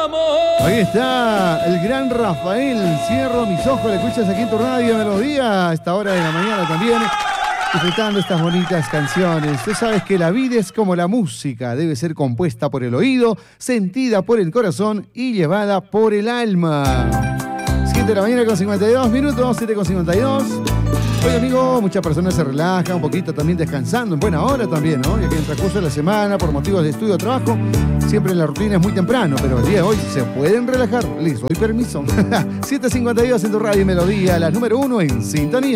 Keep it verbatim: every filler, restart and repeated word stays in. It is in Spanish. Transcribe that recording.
Ahí está el gran Rafael. Cierro mis ojos, le escuchas aquí en tu radio Melodía a esta hora de la mañana también, disfrutando estas bonitas canciones. Tú sabes que la vida es como la música, debe ser compuesta por el oído, sentida por el corazón y llevada por el alma. siete de la mañana con cincuenta y dos minutos, siete con cincuenta y dos. Hoy, amigo, muchas personas se relajan un poquito también descansando, en buena hora también, ¿no? Ya que en el transcurso de la semana, por motivos de estudio o trabajo, siempre la rutina es muy temprano, pero el día de hoy se pueden relajar. Les doy permiso. siete cincuenta y dos en tu radio Melodía, la número uno en sintonía.